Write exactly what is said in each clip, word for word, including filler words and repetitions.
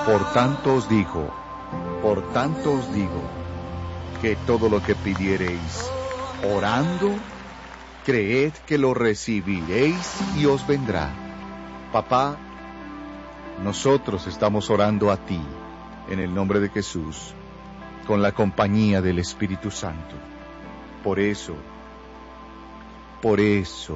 Por tanto os digo, por tanto os digo, que todo lo que pidiereis, orando, creed que lo recibiréis y os vendrá. Papá, nosotros estamos orando a ti, en el nombre de Jesús, con la compañía del Espíritu Santo. Por eso, por eso,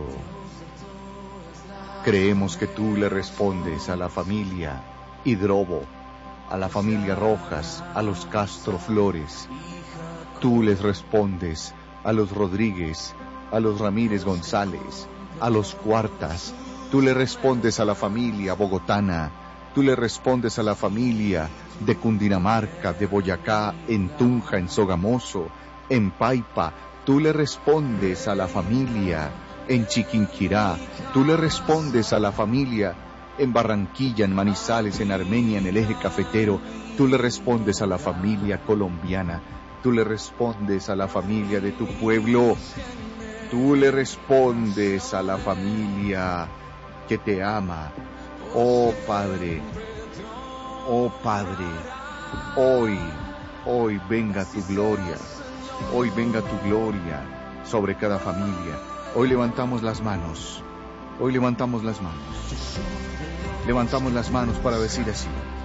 creemos que tú le respondes a la familia Hidrobo, a la familia Rojas, a los Castro Flores. Tú les respondes a los Rodríguez, a los Ramírez González, a los Cuartas. Tú le respondes a la familia bogotana. Tú le respondes a la familia de Cundinamarca, de Boyacá, en Tunja, en Sogamoso, en Paipa. Tú le respondes a la familia en Chiquinquirá. Tú le respondes a la familia en Barranquilla, en Manizales, en Armenia, en el eje cafetero. Tú le respondes a la familia colombiana. Tú le respondes a la familia de tu pueblo. Tú le respondes a la familia que te ama. Oh Padre, oh Padre, hoy, hoy venga tu gloria. Hoy venga tu gloria sobre cada familia. Hoy levantamos las manos. Hoy levantamos las manos. Levantamos las manos para decir así: